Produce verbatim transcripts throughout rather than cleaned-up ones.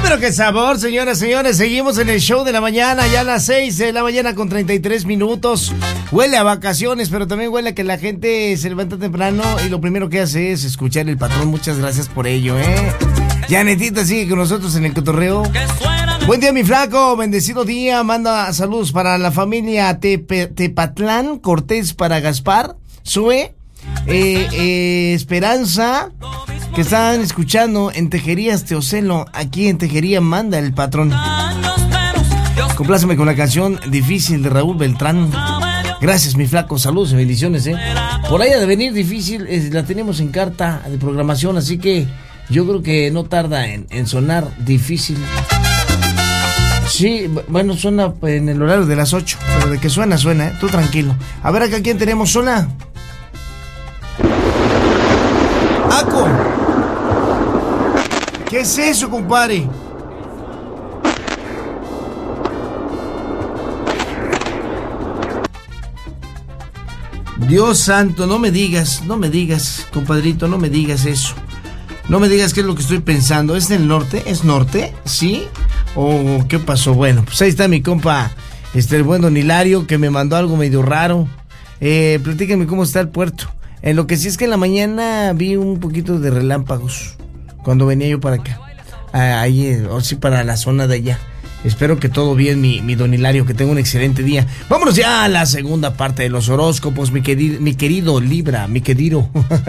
pero qué sabor, señoras, señores. Seguimos en el show de la mañana, ya a las seis de la mañana con treinta y tres minutos. Huele a vacaciones, pero también huele a que la gente se levanta temprano y lo primero que hace es escuchar el patrón. Muchas gracias por ello, ¿eh? Janetita sigue con nosotros en el cotorreo. Buen día, mi flaco, bendecido día. Manda saludos para la familia Tepe, Tepatlán, Cortés para Gaspar, Sue, eh, eh, Esperanza, que están escuchando en Tejerías Teocelo. Aquí en Tejería manda el patrón. Compláceme con la canción Difícil de Raúl Beltrán. Gracias, mi flaco, saludos y bendiciones, eh. Por ahí ha de venir Difícil, eh, la tenemos en carta de programación, así que yo creo que no tarda en, en sonar Difícil. Sí, bueno, suena en el horario de las ocho, pero de que suena, suena, ¿eh? Tú tranquilo. A ver acá, ¿quién tenemos? Hola. ¡Aco! ¿Qué es eso, compadre? Dios santo, no me digas, no me digas, compadrito, no me digas eso. No me digas qué es lo que estoy pensando. ¿Es del norte? ¿Es norte? ¿Sí? ¿O qué pasó? Bueno, pues ahí está mi compa, este, el buen don Hilario, que me mandó algo medio raro. Eh, platíquenme cómo está el puerto. En lo que sí es que en la mañana vi un poquito de relámpagos cuando venía yo para acá. Ah, ahí, o sí, para la zona de allá. Espero que todo bien, mi, mi don Hilario, que tenga un excelente día. Vámonos ya a la segunda parte de los horóscopos, mi querido, mi querido Libra, mi querido,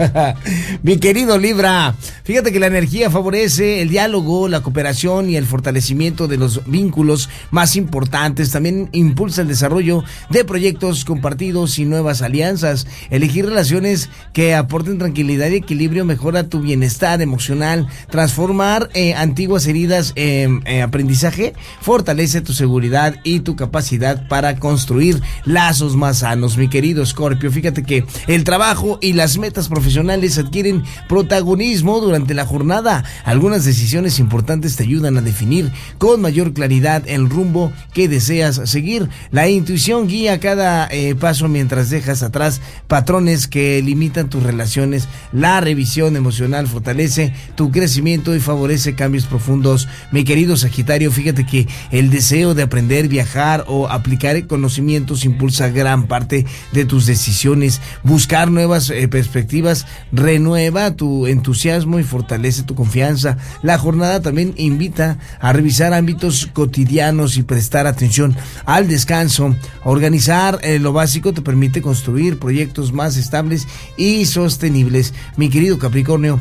mi querido Libra. Fíjate que la energía favorece el diálogo, la cooperación y el fortalecimiento de los vínculos más importantes. También impulsa el desarrollo de proyectos compartidos y nuevas alianzas. Elegir relaciones que aporten tranquilidad y equilibrio mejora tu bienestar emocional. Transformar eh, antiguas heridas en eh, eh, aprendizaje fortalece tu seguridad y tu capacidad para construir lazos más sanos, mi querido Escorpio. Fíjate que el trabajo y las metas profesionales adquieren protagonismo durante la jornada. Algunas decisiones importantes te ayudan a definir con mayor claridad el rumbo que deseas seguir. La intuición guía cada eh, paso mientras dejas atrás patrones que limitan tus relaciones. La revisión emocional fortalece tu crecimiento y favorece cambios profundos. Mi querido Sagitario, fíjate que el deseo de aprender, viajar o aplicar conocimientos impulsa gran parte de tus decisiones. Buscar nuevas eh, perspectivas renueva tu entusiasmo y fortalece tu confianza. La jornada también invita a revisar ámbitos cotidianos y prestar atención al descanso. Organizar eh, lo básico te permite construir proyectos más estables y sostenibles. Mi querido Capricornio,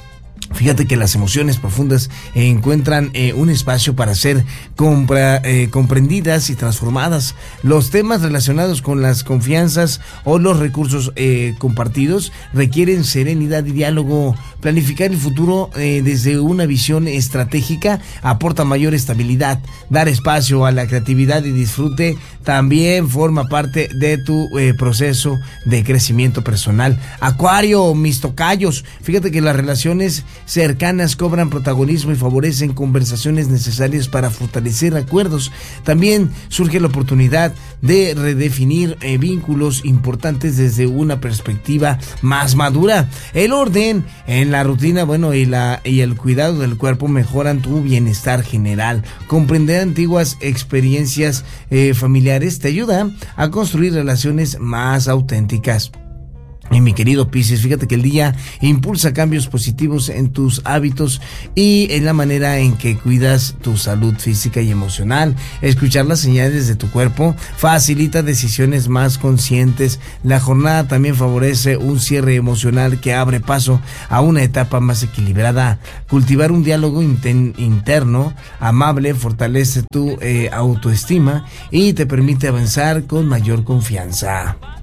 fíjate que las emociones profundas eh, encuentran eh, un espacio para ser compra, eh, comprendidas y transformadas. Los temas relacionados con las confianzas o los recursos eh, compartidos requieren serenidad y diálogo. Planificar el futuro eh, desde una visión estratégica aporta mayor estabilidad. Dar espacio a la creatividad y disfrute también forma parte de tu eh, proceso de crecimiento personal. Acuario, mis tocayos, fíjate que las relaciones cercanas cobran protagonismo y favorecen conversaciones necesarias para fortalecer acuerdos. También surge la oportunidad de redefinir eh, vínculos importantes desde una perspectiva más madura. El orden en la rutina, bueno, y la y el cuidado del cuerpo mejoran tu bienestar general. Comprender antiguas experiencias eh, familiares te ayuda a construir relaciones más auténticas. Y mi querido Piscis, fíjate que el día impulsa cambios positivos en tus hábitos y en la manera en que cuidas tu salud física y emocional. Escuchar las señales de tu cuerpo facilita decisiones más conscientes. La jornada también favorece un cierre emocional que abre paso a una etapa más equilibrada. Cultivar un diálogo inten- interno amable fortalece tu eh, autoestima y te permite avanzar con mayor confianza.